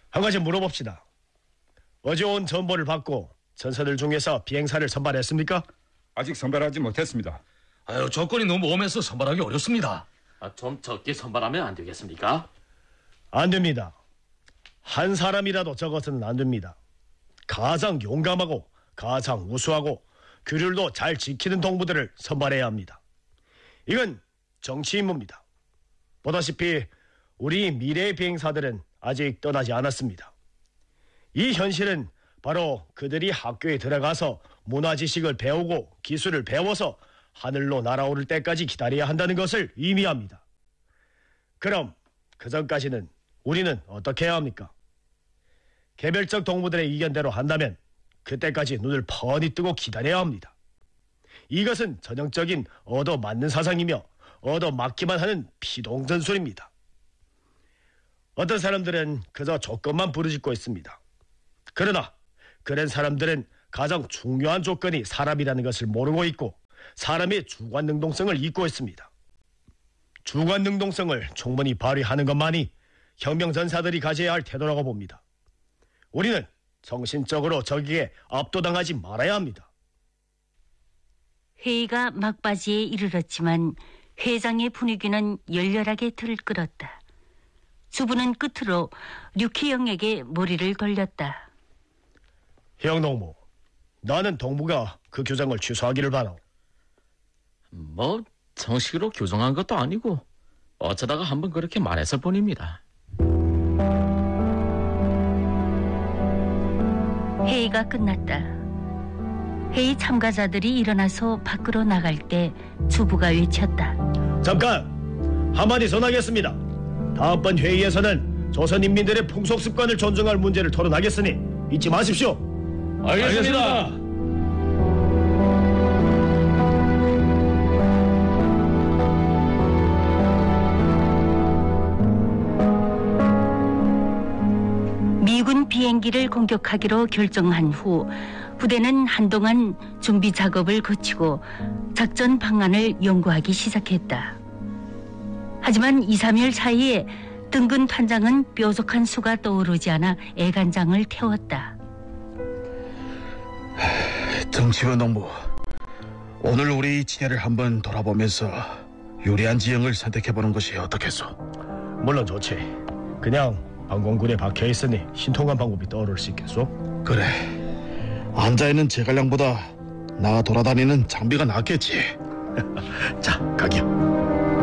한 가지 물어봅시다. 어제 온 전보를 받고 전사들 중에서 비행사를 선발했습니까? 아직 선발하지 못했습니다. 조건이 너무 엄해서 선발하기 어렵습니다. 좀 적게 선발하면 안 되겠습니까? 안 됩니다. 한 사람이라도 적어서는 안 됩니다. 가장 용감하고 가장 우수하고 규율도 잘 지키는 동무들을 선발해야 합니다. 이건 정치 임무입니다. 보다시피 우리 미래의 비행사들은 아직 떠나지 않았습니다. 이 현실은 바로 그들이 학교에 들어가서 문화 지식을 배우고 기술을 배워서 하늘로 날아오를 때까지 기다려야 한다는 것을 의미합니다. 그럼 그 전까지는 우리는 어떻게 해야 합니까? 개별적 동무들의 의견대로 한다면 그때까지 눈을 뻔히 뜨고 기다려야 합니다. 이것은 전형적인 얻어맞는 사상이며 얻어맞기만 하는 피동전술입니다. 어떤 사람들은 그저 조건만 부르짖고 있습니다. 그러나 그런 사람들은 가장 중요한 조건이 사람이라는 것을 모르고 있고 사람의 주관 능동성을 잊고 있습니다. 주관 능동성을 충분히 발휘하는 것만이 혁명 전사들이 가져야 할 태도라고 봅니다. 우리는 정신적으로 적에게 압도당하지 말아야 합니다. 회의가 막바지에 이르렀지만 회장의 분위기는 열렬하게 들끓었다. 주부는 끝으로 류키영에게 머리를 돌렸다. 형동무, 나는 동무가 그 규정을 취소하기를 바라. 정식으로 교정한 것도 아니고 어쩌다가 한번 그렇게 말했을 뿐입니다. 회의가 끝났다. 회의 참가자들이 일어나서 밖으로 나갈 때 주부가 외쳤다. 잠깐! 한마디 전하겠습니다. 다음번 회의에서는 조선인민들의 풍속습관을 존중할 문제를 토론하겠으니 잊지 마십시오. 알겠습니다. 미군 비행기를 공격하기로 결정한 후 부대는 한동안 준비 작업을 거치고 작전 방안을 연구하기 시작했다. 하지만 2, 3일 사이에 등근 판장은 뾰족한 수가 떠오르지 않아 애간장을 태웠다. 정치원 동무, 오늘 우리 진해를 한번 돌아보면서 유리한 지형을 선택해보는 것이 어떻겠소? 물론 좋지. 그냥 방공군에 박혀있으니 신통한 방법이 떠오를 수 있겠소? 그래, 앉아있는 제갈량보다 나 돌아다니는 장비가 낫겠지. 자, 가기야.